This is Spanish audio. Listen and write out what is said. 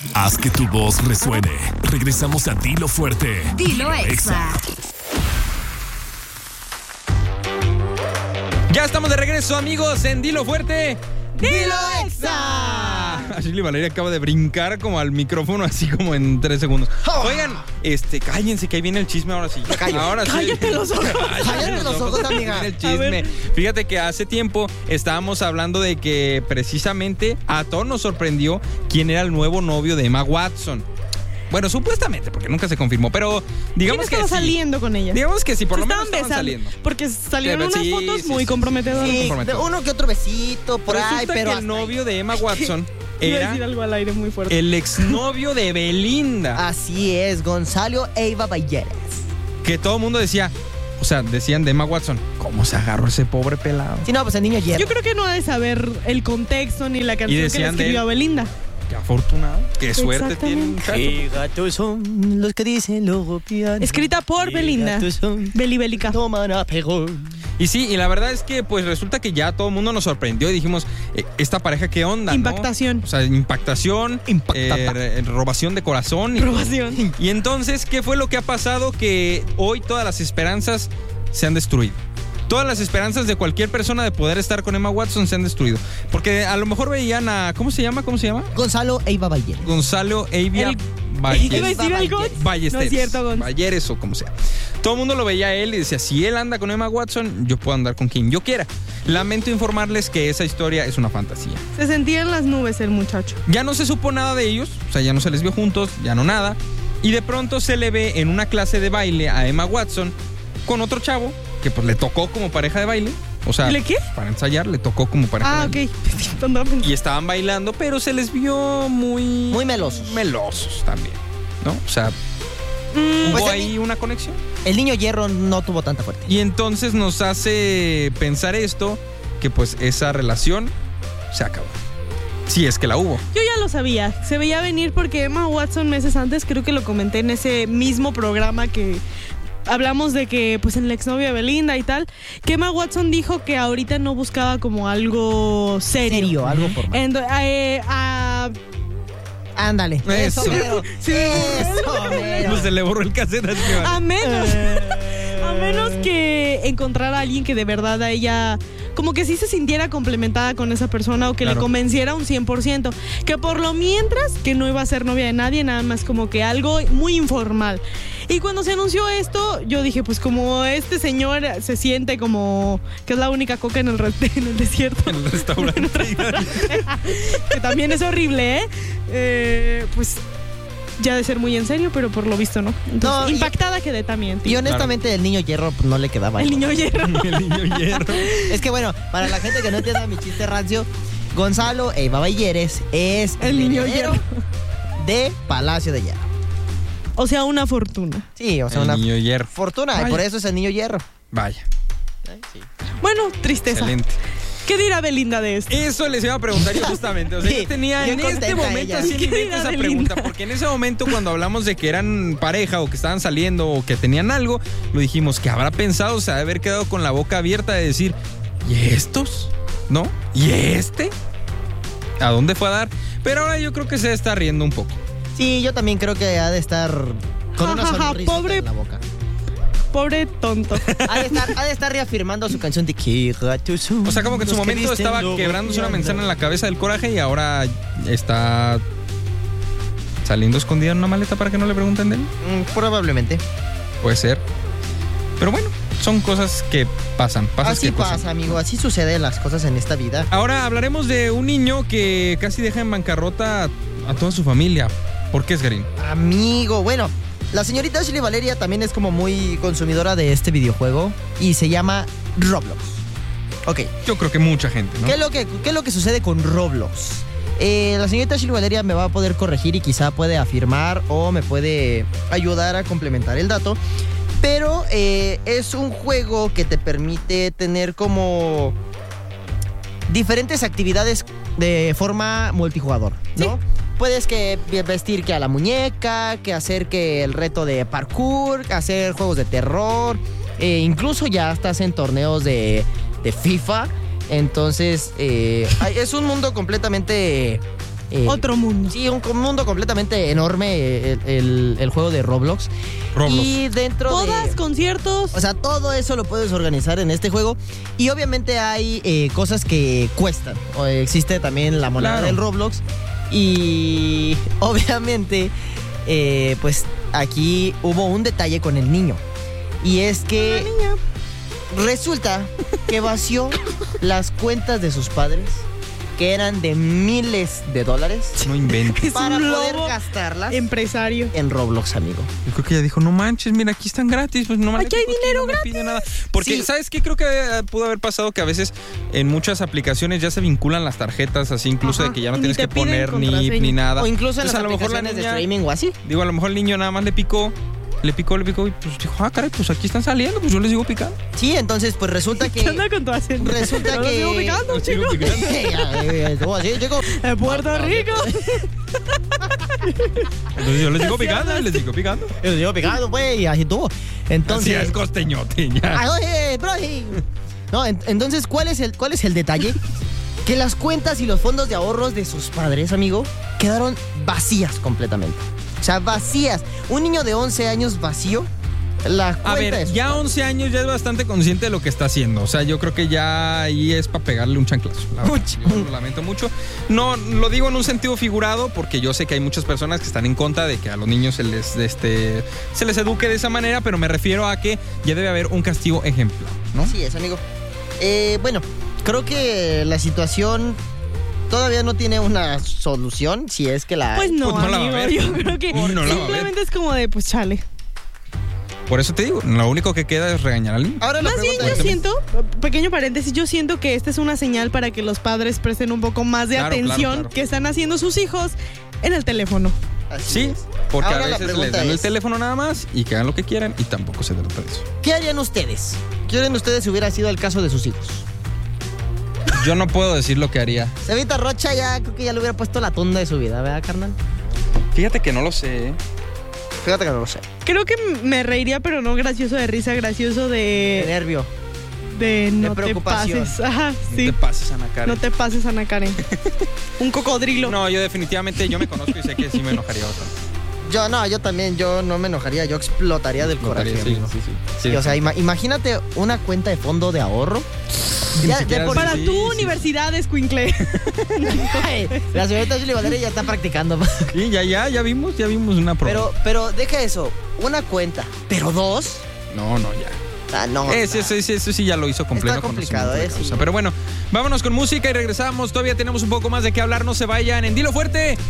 Haz que tu voz resuene. Regresamos a Dilo Fuerte. Dilo Exa. Ya estamos de regreso, amigos, en Dilo Fuerte. ¡Dilo Exa! Ashley Valeria acaba de brincar como al micrófono, así como en 3 segundos. Oigan, cállense que ahí viene el chisme ahora sí. Ahora sí. Cállate los ojos. Cállate los ojos, amiga. Viene el chisme. Fíjate que hace tiempo estábamos hablando de que precisamente a todos nos sorprendió quién era el nuevo novio de Emma Watson. Bueno, supuestamente, porque nunca se confirmó, pero digamos que estaba sí. saliendo con ella? Digamos que sí, por Se lo menos estaban estaban besando, saliendo. porque salieron Sí, unas fotos sí, muy sí. comprometedoras. Sí, comprometedor. uno que otro besito por ahí, Resulta pero que el novio de Emma Watson Iba a era decir algo al aire muy fuerte. el exnovio de Belinda. así es, Gonzalo Eiva Balleres. Que todo el mundo decía, o sea, decían de Emma Watson, ¿cómo se agarró ese pobre pelado? Sí, no, pues el niño hierro. Yo creo que no ha de saber el contexto ni la canción que le decían de escribió él. a Belinda. Qué afortunado, qué suerte tiene el Exactamente. muchacho. Qué gatos son los que dicen luego piano. Escrita por Belinda. Beli Bélica. Toman apegón. Y sí, y la verdad es que pues resulta que ya todo el mundo nos sorprendió y dijimos, esta pareja qué onda, ¿no? Impactación. O sea, impactación, robación de corazón. Probación. Y entonces, ¿qué fue lo que ha pasado? Que hoy todas las esperanzas se han destruido. Todas las esperanzas de cualquier persona de poder estar con Emma Watson se han destruido. Porque a lo mejor veían a... ¿Cómo se llama? Gonzalo Eiva Balleres. Gonzalo Eivia ¿Iba a decir algo? Ballesteros. No es cierto, Gonz. Balleres o como sea. Todo el mundo lo veía a él y decía, si él anda con Emma Watson, yo puedo andar con quien yo quiera. Lamento informarles que esa historia es una fantasía. Se sentía en las nubes el muchacho. Ya no se supo nada de ellos, o sea, ya no se les vio juntos, ya no nada. Y de pronto se le ve en una clase de baile a Emma Watson con otro chavo que pues le tocó como pareja de baile. O sea, ¿Le qué? para ensayar le tocó como pareja de baile. Ok. Y estaban bailando, pero se les vio muy melosos. Melosos también, ¿no? O sea, hubo Pues ahí una conexión. El niño hierro no tuvo tanta fuerte. Y entonces nos hace pensar esto, que pues esa relación se acabó. Si es que la hubo. Yo ya lo sabía. Se veía venir porque Emma Watson meses antes, creo que lo comenté en ese mismo programa que hablamos de que pues en el exnovio de Belinda y tal, que Emma Watson dijo que ahorita no buscaba como algo serio. Algo formal. Ándale. Eso. Mero. Sí. Eso, mero. Pues se le borró el cassette así que vale. A menos que encontrara a alguien que de verdad a ella como que sí se sintiera complementada con esa persona o que Claro. le convenciera un 100%. Que por lo mientras, que no iba a ser novia de nadie, nada más como que algo muy informal. Y cuando se anunció esto, yo dije, pues como este señor se siente como que es la única coca en el desierto. En el restaurante. Que también es horrible, pues ya de ser muy en serio, pero por lo visto no. Entonces, No, impactada quedé también. Y honestamente el niño hierro pues, no le quedaba. El niño hierro. El niño hierro. Es que bueno, para la gente que no entienda mi chiste rancio, Gonzalo Eiva Balleres es El niño heredero hierro. de Palacio de Hierro. O sea, una fortuna. Sí, o sea, El una niño hierro. fortuna, Vaya. y por eso es el niño hierro. Vaya, Bueno, tristeza. excelente. ¿Qué dirá Belinda de esto? Eso les iba a preguntar yo justamente. O sea, Sí, yo tenía bien en este contenta momento ella. así en mi ¿Qué mente dirá esa Belinda? pregunta. Porque en ese momento, cuando hablamos de que eran pareja o que estaban saliendo o que tenían algo, lo dijimos, ¿qué habrá pensado? O sea, de haber quedado con la boca abierta de decir, ¿y estos? ¿No? ¿Y este? ¿A dónde fue a dar? Pero ahora yo creo que se está riendo un poco. Sí, yo también creo que ha de estar con una Ja, ja, ja, sonrisa pobre- en la boca. Pobre tonto. Ha de estar reafirmando su canción de que gatos son O sea, como que en su los momento visten estaba lobo quebrándose una y manzana en andan. la cabeza del coraje y ahora está saliendo escondida en una maleta para que no le pregunten de él. Probablemente. Puede ser. Pero bueno, son cosas que pasan. Así que pasan. pasa, amigo. Así suceden las cosas en esta vida. Ahora hablaremos de un niño que casi deja en bancarrota a toda su familia. ¿Por qué, Esgarín? Amigo, bueno, la señorita Ashley Valeria también es como muy consumidora de este videojuego y se llama Roblox. Ok, Yo creo que mucha gente, ¿no? ¿qué es lo que sucede con Roblox? La señorita Ashley Valeria me va a poder corregir y quizá puede afirmar o me puede ayudar a complementar el dato. Pero es un juego que te permite tener como diferentes actividades de forma multijugador, ¿no? Sí. Puedes que vestir que a la muñeca, que hacer que el reto de parkour, hacer juegos de terror, incluso ya estás en torneos de FIFA. Entonces, es un mundo completamente Otro mundo. Sí, un mundo completamente enorme, el juego de Roblox. Y dentro Bodas, conciertos. O sea, todo eso lo puedes organizar en este juego. Y obviamente hay cosas que cuestan. Existe también la moneda del Roblox. Y obviamente, pues aquí hubo un detalle con el niño. Y es que resulta que vació las cuentas de sus padres, que eran de miles de dólares. No inventes. Es para un poder lobo gastarlas empresario. en Roblox, amigo. Yo creo que ella dijo, no manches, mira, aquí están gratis. Pues no me Aquí hay dinero no me pide nada. Porque, Sí. ¿sabes qué? Creo que pudo haber pasado que a veces en muchas aplicaciones ya se vinculan las tarjetas, así incluso Ajá, de que ya no y tienes ni que te piden poner ni contraseña. nada. O incluso en Entonces, las a lo mejor la aplicaciones de niña, streaming o así. digo, a lo mejor el niño nada más le picó y pues dijo, caray, pues aquí están saliendo, pues yo les sigo picando. Sí, entonces pues resulta ¿Qué que... anda con tu acento? Resulta Yo lo que- sigo picando, Los sigo chico. picando. Así, chico. En Puerto Rico. Entonces yo les sigo picando, les sigo picando. Yo sigo picando, pues, y así tuvo. Entonces... Así es costeñote, ya. Ay, oye, bro, sí. No, entonces, ¿cuál es el detalle? Que las cuentas y los fondos de ahorros de sus padres, amigo, quedaron vacías completamente. O sea, vacías. Un niño de 11 años vacío, la cuenta A de ver, sus ya padres. 11 años ya es bastante consciente de lo que está haciendo. O sea, yo creo que ya ahí es para pegarle un chanclazo. La verdad. Yo lo lamento mucho. No, lo digo en un sentido figurado porque yo sé que hay muchas personas que están en contra de que a los niños se les eduque de esa manera, pero me refiero a que ya debe haber un castigo ejemplar, ¿no? Así es, amigo. Bueno, creo que la situación todavía no tiene una solución, si es que la... Pues no, Pues no la va a amigo. ver. Yo creo que No la va a ver. simplemente es como de, pues chale. Por eso te digo, lo único que queda es regañar al niño. Ahora la Más bien pregunta yo es... siento, pequeño paréntesis, yo siento que esta es una señal para que los padres presten un poco más de Claro, atención claro. que están haciendo sus hijos en el teléfono. Así Sí, es. porque Ahora a la veces les pregunta dan el es, teléfono nada más y que hagan lo que quieran y tampoco se trata de eso. ¿qué harían ustedes? ¿Qué harían ustedes si hubiera sido el caso de sus hijos? Yo no puedo decir lo que haría. Cevita Rocha ya creo que ya le hubiera puesto la tunda de su vida, ¿verdad, carnal? Fíjate que no lo sé, ¿eh? Fíjate que no lo sé. Creo que me reiría, pero no gracioso de risa, gracioso De de nervio. no te preocupación. pases. Ajá, No sí. te pases, Ana Karen. No te pases, Ana Karen. Un cocodrilo. No, yo definitivamente, yo me conozco y sé que sí me enojaría bastante. Yo también, yo no me enojaría, yo explotaría del coraje, Sí, amigo. sí. Sí, o sea, imagínate una cuenta de fondo de ahorro. Ni Ya, siquiera de por- Para sí, tu sí. universidad, Escuincle. Ay, la señorita Julie Valeria ya está practicando. Sí, ya vimos una prueba. Pero deja eso, una cuenta, pero dos. No, ya. Ah, no. Eso sí ya lo hizo con Está pleno complicado, conocimiento de sí. causa. Pero bueno, vámonos con música y regresamos. Todavía tenemos un poco más de qué hablar. No se vayan en Dilo Fuerte.